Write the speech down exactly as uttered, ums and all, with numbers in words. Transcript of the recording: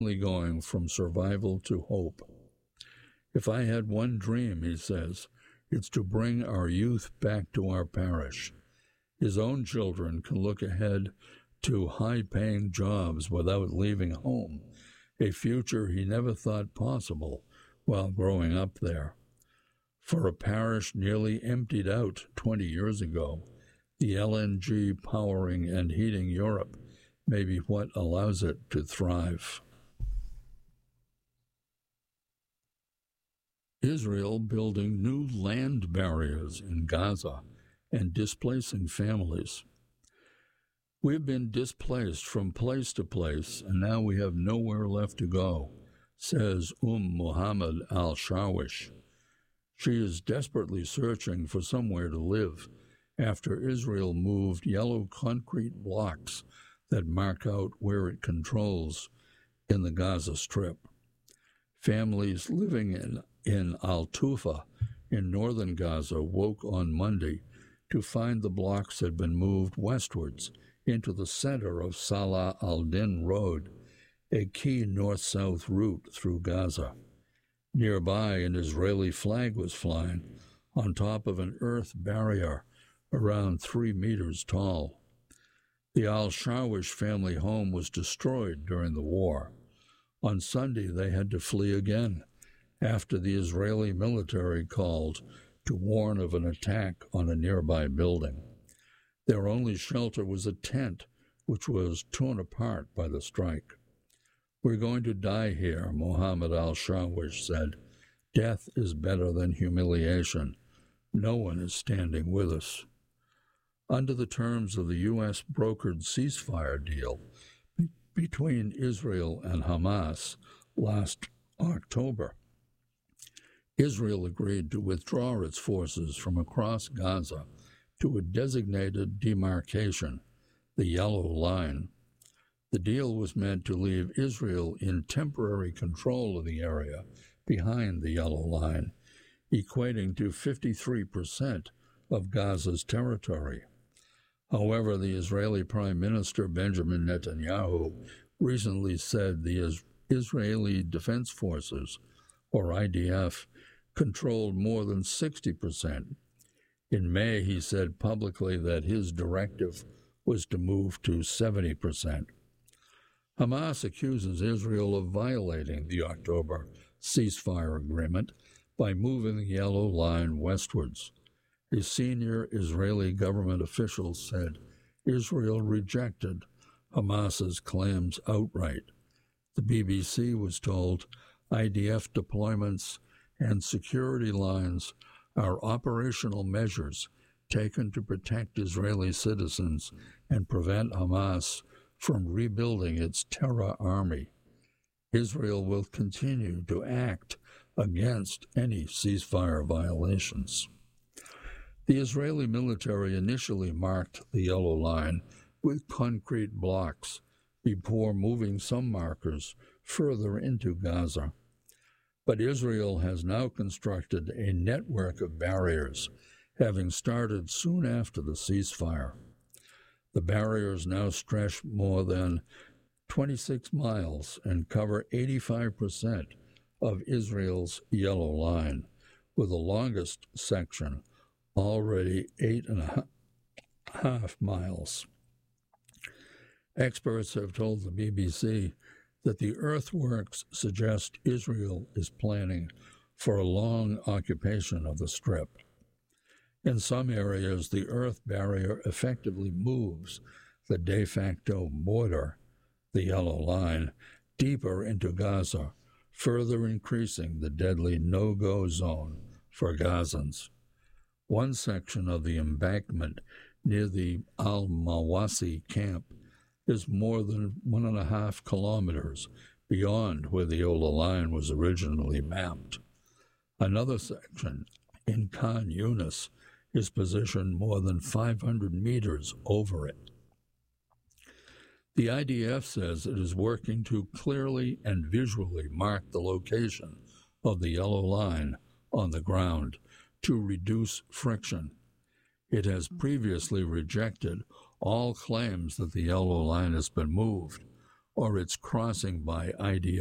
going from survival to hope. If I had one dream, he says, it's to bring our youth back to our parish. His own children can look ahead to high-paying jobs without leaving home, a future he never thought possible while growing up there. For a parish nearly emptied out twenty years ago, the L N G powering and heating Europe may be what allows it to thrive. Israel building new land barriers in Gaza and displacing families. We've been displaced from place to place, and now we have nowhere left to go, says Umm Muhammad al-Shawish. She is desperately searching for somewhere to live after Israel moved yellow concrete blocks that mark out where it controls in the Gaza Strip. Families living in, in Al-Tufa in northern Gaza woke on Monday to find the blocks had been moved westwards into the center of Salah al-Din Road, a key north-south route through Gaza. Nearby, an Israeli flag was flying on top of an earth barrier around three meters tall. The al-Shawish family home was destroyed during the war. On Sunday, they had to flee again after the Israeli military called to warn of an attack on a nearby building. Their only shelter was a tent, which was torn apart by the strike. We're going to die here, Mohammed al-Shawish said. Death is better than humiliation. No one is standing with us. Under the terms of the U S brokered ceasefire deal be- between Israel and Hamas last October, Israel agreed to withdraw its forces from across Gaza to a designated demarcation, the Yellow Line. The deal was meant to leave Israel in temporary control of the area behind the Yellow Line, equating to fifty-three percent of Gaza's territory. However, the Israeli Prime Minister Benjamin Netanyahu recently said the Israeli Defense Forces, or I D F, controlled more than sixty percent. In May, he said publicly that his directive was to move to seventy percent. Hamas accuses Israel of violating the October ceasefire agreement by moving the Yellow Line westwards. A senior Israeli government official said Israel rejected Hamas's claims outright. The B B C was told I D F deployments and security lines are operational measures taken to protect Israeli citizens and prevent Hamas from rebuilding its terror army. Israel will continue to act against any ceasefire violations. The Israeli military initially marked the Yellow Line with concrete blocks before moving some markers further into Gaza. But Israel has now constructed a network of barriers, having started soon after the ceasefire. The barriers now stretch more than twenty-six miles and cover eighty-five percent of Israel's Yellow Line, with the longest section already eight and a half miles. Experts have told the B B C that the earthworks suggest Israel is planning for a long occupation of the Strip. In some areas, the earth barrier effectively moves the de facto border, the Yellow Line, deeper into Gaza, further increasing the deadly no-go zone for Gazans. One section of the embankment near the Al-Mawasi camp is more than one and a half kilometers beyond where the Yellow Line was originally mapped. Another section in Khan Yunis is positioned more than five hundred meters over it. The I D F says it is working to clearly and visually mark the location of the Yellow Line on the ground to reduce friction. It has previously rejected all claims that the Yellow Line has been moved, or its crossing by I D